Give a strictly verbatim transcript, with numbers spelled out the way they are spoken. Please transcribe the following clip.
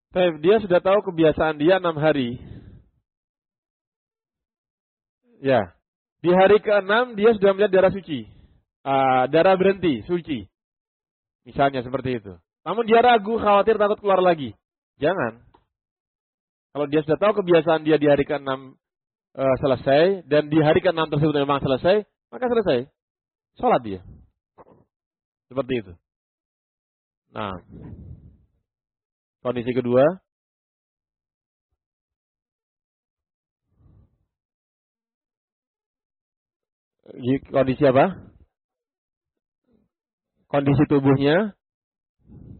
Baik, dia sudah tahu kebiasaan dia enam hari. Ya. Di hari keenam dia sudah melihat darah suci. Uh, darah berhenti, suci. Misalnya seperti itu. Namun dia ragu, khawatir, takut keluar lagi. Jangan. Kalau dia sudah tahu kebiasaan dia di hari keenam uh, selesai, dan di hari keenam tersebut memang selesai, maka selesai. Sholat dia. Seperti itu. Nah. Kondisi kedua. Kondisi apa? Kondisi tubuhnya.